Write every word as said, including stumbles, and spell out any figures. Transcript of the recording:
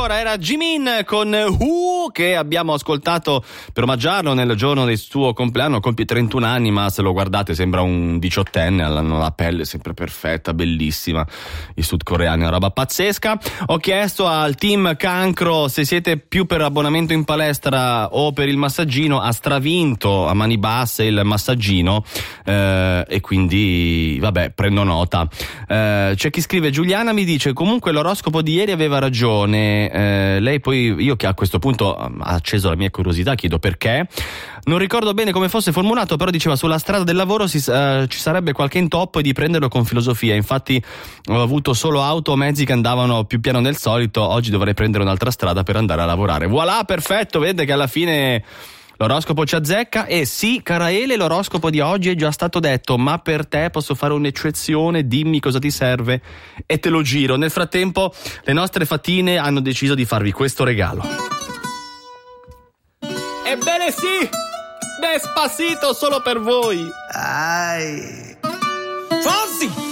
ancora, era Jimin con Who, che abbiamo ascoltato per omaggiarlo nel giorno del suo compleanno. Compie trentuno anni, ma se lo guardate sembra un diciottenne, hanno la pelle sempre perfetta, bellissima. I sudcoreani, una roba pazzesca. Ho chiesto al team Cancro se siete più per abbonamento in palestra o per il massaggino, ha stravinto a mani basse il massaggino, eh, e quindi vabbè, prendo nota. Eh, c'è chi scrive: Giuliana mi dice comunque l'oroscopo di ieri aveva ragione. Eh, lei poi, io che a questo punto ha acceso la mia curiosità, chiedo perché. Non ricordo bene come fosse formulato, però diceva sulla strada del lavoro si, uh, ci sarebbe qualche intoppo e di prenderlo con filosofia. Infatti ho avuto solo auto o mezzi che andavano più piano del solito, oggi dovrei prendere un'altra strada per andare a lavorare. Voilà, perfetto, vede che alla fine l'oroscopo ci azzecca. E sì, cara Ele, l'oroscopo di oggi è già stato detto, ma per te posso fare un'eccezione, dimmi cosa ti serve e te lo giro. Nel frattempo le nostre fatine hanno deciso di farvi questo regalo. Ebbene sì, Despacito solo per voi. Ay. Fonsi!